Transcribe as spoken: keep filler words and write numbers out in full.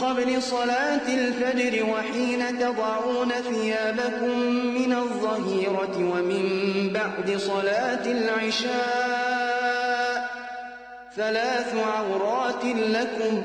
قبل صلاة الفجر وحين تضعون ثيابكم من الظهيرة ومن بعد صلاة العشاء ثلاث عورات لكم